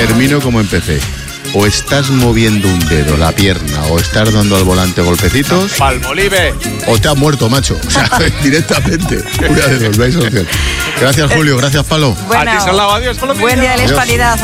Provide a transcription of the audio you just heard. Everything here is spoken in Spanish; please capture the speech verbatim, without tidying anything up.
termino como empecé. O estás moviendo un dedo, la pierna, o estás dando al volante golpecitos. Palmolive. O te has muerto, macho. O sea, directamente. Una de dos, no hay solución. Gracias, Julio. Gracias, Palo. Bueno, a ti, Salao. Adiós, Palomino. buen día de la Adiós. hispanidad.